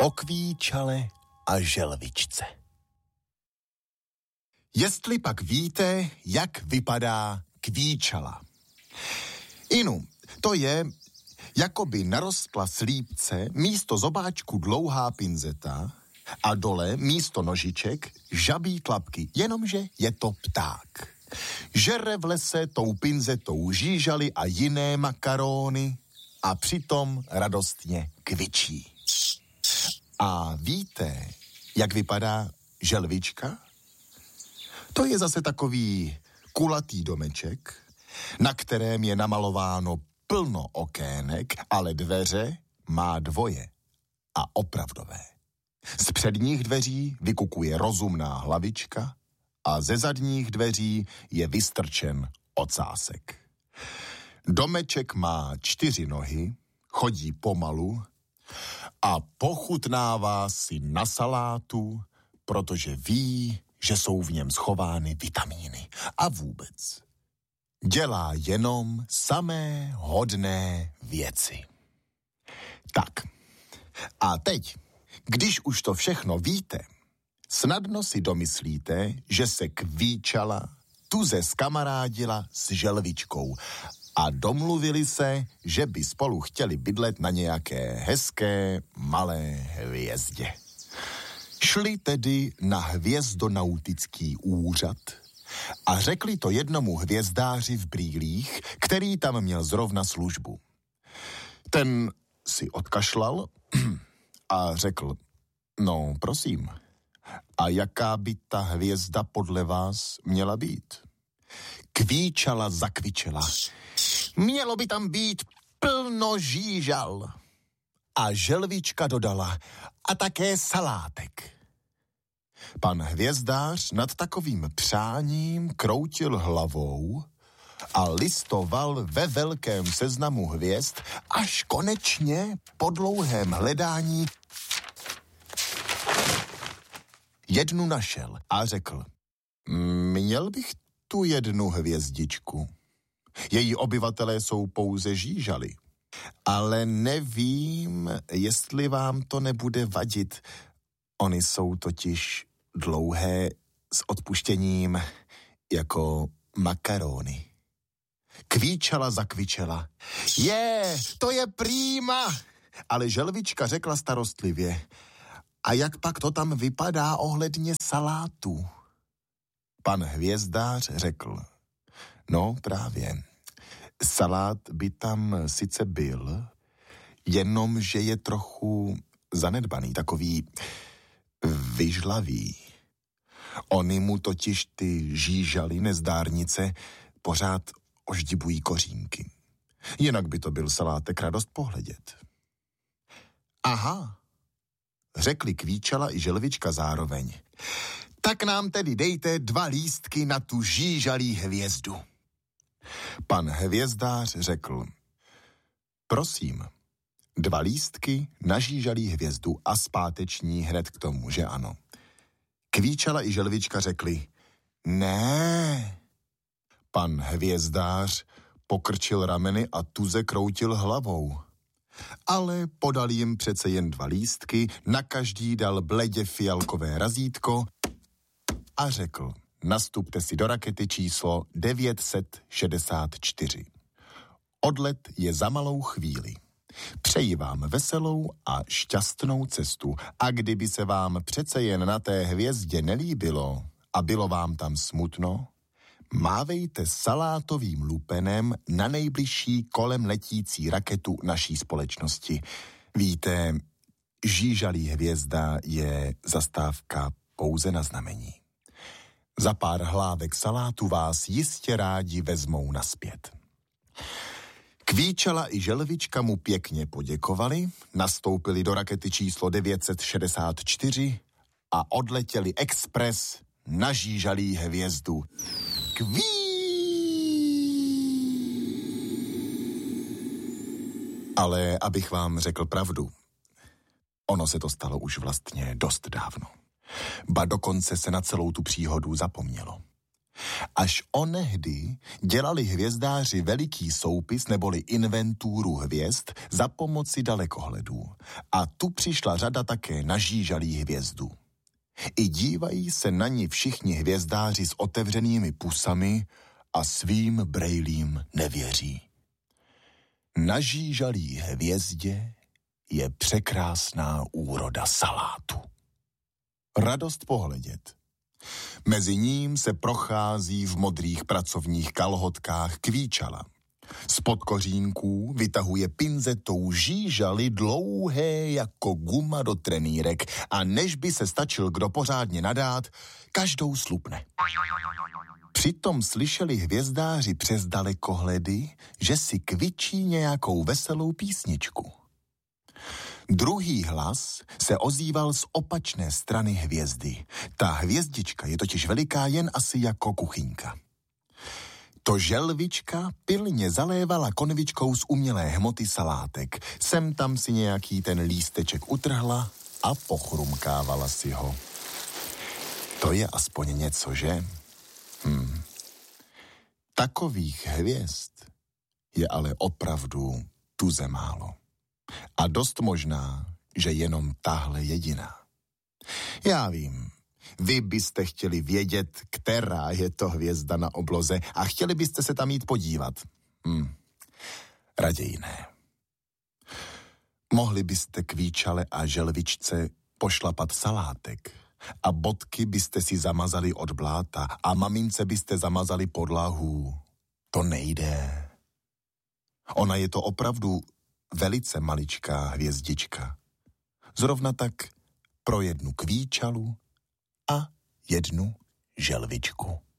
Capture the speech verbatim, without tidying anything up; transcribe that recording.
o Kvíčale a želvičce. Jestli pak víte, jak vypadá kvíčala. Inu, to je, jako by narostla slípce místo zobáčku dlouhá pinzeta a dole místo nožiček žabí tlapky, jenomže je to pták. Žere v lese tou pinzetou žížaly a jiné makaróny a přitom radostně kvičí. A víte, jak vypadá želvička? To je zase takový kulatý domeček, na kterém je namalováno plno okének, ale dveře má dvoje a opravdové. Z předních dveří vykukuje rozumná hlavička a ze zadních dveří je vystrčen ocásek. Domeček má čtyři nohy, chodí pomalu a pochutnává si na salátu, protože ví, že jsou v něm schovány vitamíny. A vůbec dělá jenom samé hodné věci. Tak, a teď, když už to všechno víte, snadno si domyslíte, že se Kvíčala tuze skamarádila s želvičkou a domluvili se, že by spolu chtěli bydlet na nějaké hezké malé hvězdě. Šli tedy na hvězdonautický úřad a řekli to jednomu hvězdáři v brýlích, který tam měl zrovna službu. Ten si odkašlal a řekl, no prosím, a jaká by ta hvězda podle vás měla být? Kvíčala zakvičela. Mělo by tam být plno žížal. A želvička dodala, a také salátek. Pan hvězdář nad takovým přáním kroutil hlavou a listoval ve velkém seznamu hvězd, až konečně po dlouhém hledání jednu našel a řekl, měl bych tu jednu hvězdičku. Její obyvatelé jsou pouze žížaly. Ale nevím, jestli vám to nebude vadit. Oni jsou totiž dlouhé s odpuštěním jako makaróny. Kvíčala zakvičela. Je, to je prýma! Ale želvička řekla starostlivě. A jak pak to tam vypadá ohledně salátu? Pan hvězdář řekl. No právě. Salát by tam sice byl, jenomže je trochu zanedbaný, takový vyžlavý. Oni mu totiž ty žížaly nezdárnice pořád oždibují kořínky. Jinak by to byl salátek radost pohledět. Aha, řekli Kvíčala i želvička zároveň. Tak nám tedy dejte dva lístky na tu žížalí hvězdu. Pan hvězdář řekl, prosím, dva lístky na žížalí hvězdu a zpáteční hned k tomu, že ano. Kvíčala i želvička řekli, ne. Pan hvězdář pokrčil rameny a tuze kroutil hlavou. Ale podal jim přece jen dva lístky, na každý dal bledě fialkové razítko a řekl, nastupte si do rakety číslo devět set šedesát čtyři. Odlet je za malou chvíli. Přeji vám veselou a šťastnou cestu a kdyby se vám přece jen na té hvězdě nelíbilo a bylo vám tam smutno, mávejte salátovým lupenem na nejbližší kolem letící raketu naší společnosti. Víte, žížalí hvězda je zastávka pouze na znamení. Za pár hlávek salátu vás jistě rádi vezmou nazpět. Kvíčala i želvička mu pěkně poděkovali, nastoupili do rakety číslo devět set šedesát čtyři a odletěli expres na žížalí hvězdu. Kví! Ale abych vám řekl pravdu, ono se to stalo už vlastně dost dávno. Ba dokonce se na celou tu příhodu zapomnělo. Až onehdy dělali hvězdáři veliký soupis neboli inventuru hvězd za pomoci dalekohledů. A tu přišla řada také na žížalí hvězdu. I dívají se na ní všichni hvězdáři s otevřenými pusami a svým brejlím nevěří. Na žížalí hvězdě je překrásná úroda salátu. Radost pohledět. Mezi ním se prochází v modrých pracovních kalhotkách kvíčala. Spod kořínků vytahuje pinzetou žížaly dlouhé jako guma do trenýrek a než by se stačil kdo pořádně nadát, každou slupne. Přitom slyšeli hvězdáři přes dalekohledy, že si kvičí nějakou veselou písničku. Druhý hlas se ozýval z opačné strany hvězdy. Ta hvězdička je totiž veliká jen asi jako kuchyňka. To želvička pilně zalévala konvičkou z umělé hmoty salátek. Sem tam si nějaký ten lísteček utrhla a pochrumkávala si ho. To je aspoň něco, že? Hm. Takových hvězd je ale opravdu tuze málo. A dost možná, že jenom tahle jediná. Já vím, vy byste chtěli vědět, která je to hvězda na obloze a chtěli byste se tam jít podívat. Hm, raději ne. Mohli byste kvíčale a želvičce pošlapat salátek a bodky byste si zamazali od bláta a mamince byste zamazali podlahu. To nejde. Ona je to opravdu velice maličká hvězdička. Zrovna tak pro jednu kvíčalu a jednu želvičku.